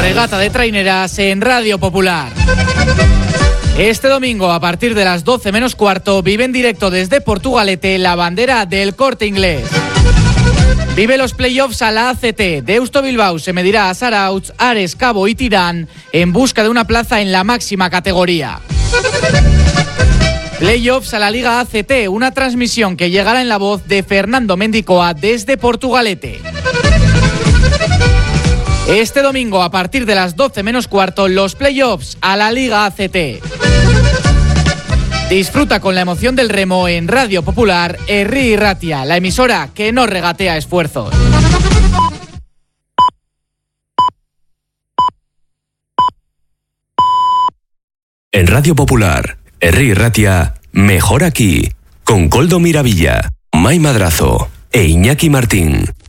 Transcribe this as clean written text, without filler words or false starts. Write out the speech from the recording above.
regata de traineras en Radio Popular. Este domingo, a partir de las 12 menos cuarto, vive en directo desde Portugalete la bandera del Corte Inglés. Vive los playoffs a la ACT. Deusto Bilbao se medirá a Zarautz, Ares, Cabo y Tirán en busca de una plaza en la máxima categoría. Playoffs a la Liga ACT, una transmisión que llegará en la voz de Fernando Mendicoa desde Portugalete. Este domingo, a partir de las 12 menos cuarto, los playoffs a la Liga ACT. Disfruta con la emoción del remo en Radio Popular, Herri Ratia, la emisora que no regatea esfuerzos. En Radio Popular, Herri Ratia, mejor aquí, con Koldo Miravilla, Mai Madrazo e Iñaki Martín.